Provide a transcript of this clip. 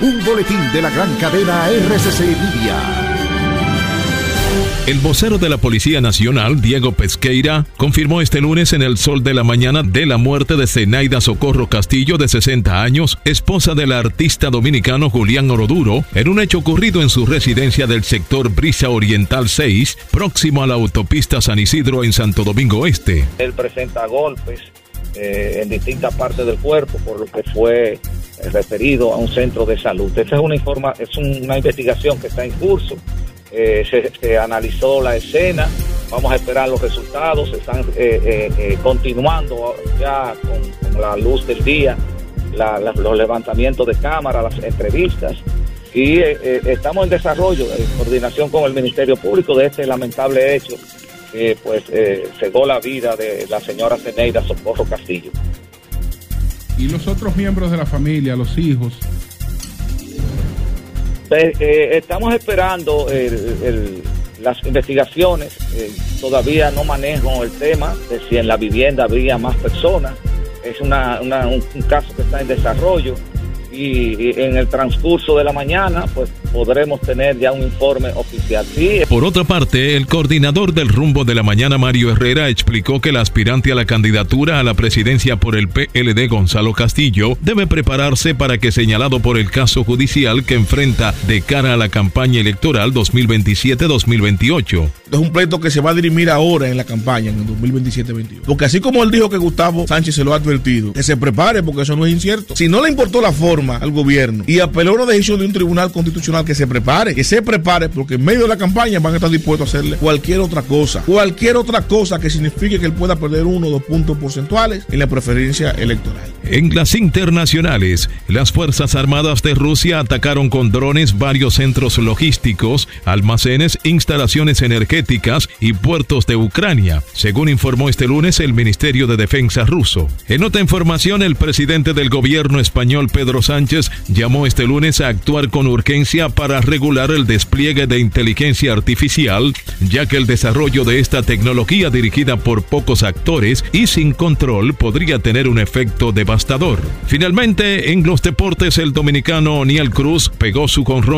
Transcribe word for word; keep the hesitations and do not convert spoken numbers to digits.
un boletín de la gran cadena R C C Media. El vocero de la Policía Nacional, Diego Pesqueira, confirmó este lunes en El Sol de la Mañana de la muerte de Zenaida Socorro Castillo, de sesenta años, esposa del artista dominicano Julián Oroduro, en un hecho ocurrido en su residencia del sector Brisa Oriental seis, próximo a la autopista San Isidro en Santo Domingo Este. Él presenta golpes eh, en distintas partes del cuerpo, por lo que fue eh, referido a un centro de salud. Esta es una, informa es una investigación que está en curso. Eh, se, se analizó la escena, vamos a esperar los resultados, se están eh, eh, eh, continuando ya con, con la luz del día, la, la, los levantamientos de cámara, las entrevistas, y eh, eh, estamos en desarrollo, en coordinación con el Ministerio Público, de este lamentable hecho que pues eh, cegó la vida de la señora Zenaida Socorro Castillo. ¿Y los otros miembros de la familia, los hijos? Eh, eh, estamos esperando el, el, las investigaciones, eh, todavía no manejo el tema de si en la vivienda había más personas, es una, una, un, un caso que está en desarrollo y, y en el transcurso de la mañana pues podremos tener ya un informe oficial. Sí. Por otra parte, el coordinador del Rumbo de la Mañana, Mario Herrera, explicó que el aspirante a la candidatura a la presidencia por el P L D, Gonzalo Castillo, debe prepararse para que, señalado por el caso judicial que enfrenta de cara a la campaña electoral dos mil veintisiete dos mil veintiocho. Es un pleito que se va a dirimir ahora en la campaña, en el dos mil veintisiete veintiocho. Porque así como él dijo que Gustavo Sánchez se lo ha advertido, que se prepare porque eso no es incierto. Si no le importó la forma al gobierno y apeló una decisión de un tribunal constitucional, que se prepare, que se prepare, porque en medio de la campaña van a estar dispuestos a hacerle cualquier otra cosa, cualquier otra cosa que signifique que él pueda perder uno o dos puntos porcentuales en la preferencia electoral. En las internacionales, las Fuerzas Armadas de Rusia atacaron con drones varios centros logísticos, almacenes, instalaciones energéticas y puertos de Ucrania, según informó este lunes el Ministerio de Defensa ruso. En otra información, el presidente del gobierno español, Pedro Sánchez, llamó este lunes a actuar con urgencia para regular el despliegue de inteligencia artificial, ya que el desarrollo de esta tecnología dirigida por pocos actores y sin control podría tener un efecto devastador. Finalmente, en los deportes, el dominicano Oniel Cruz pegó su jonrón